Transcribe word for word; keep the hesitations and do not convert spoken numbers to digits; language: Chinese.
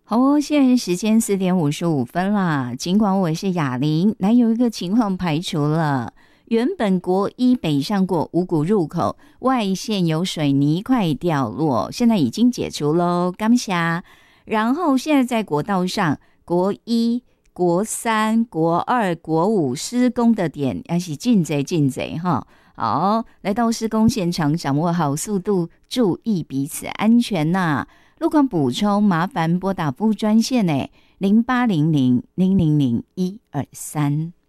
好哦，现在时间四点五十五分啦。尽管我是雅玲，来有一个情况排除了，原本国一北上过五股入口外线有水泥块掉落，现在已经解除喽，感谢。然后现在在国道上，国一、国三、国二、国五施工的点要是进贼进贼哈。好，来到施工现场，掌握好速度，注意彼此安全呐、啊。路况补充，麻烦拨打服务专线诶，零八零零零零零一二三。